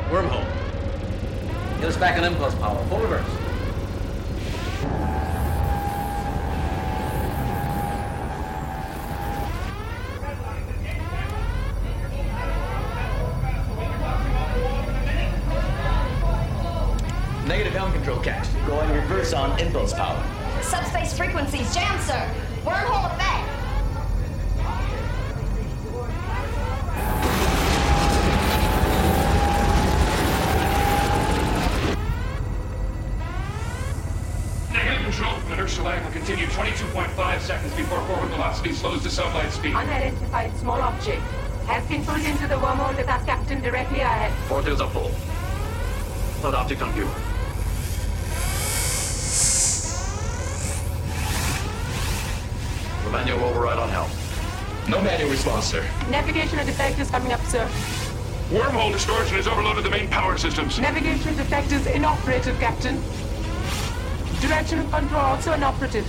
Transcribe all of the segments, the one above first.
Wormhole. Get us back on impulse power. Full reverse. Negative helm control catch. Going reverse on impulse power. Subspace frequencies jam, sir. Wormhole effect. Negative control. Inertial lag will continue 22.5 seconds before forward velocity slows to sunlight speed. Unidentified small object has been pulled into the wormhole with us, Captain, directly ahead. Portals are full. Third object on view. The manual override on helm. No manual response, sir. Navigation defect is coming up, sir. Wormhole distortion has overloaded the main power systems. Navigation defect is inoperative, Captain. Direction control also inoperative.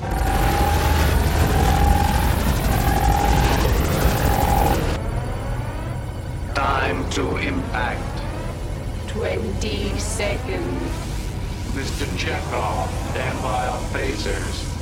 Time to impact. 20 seconds. Mr. Chekhov, stand by on phasers.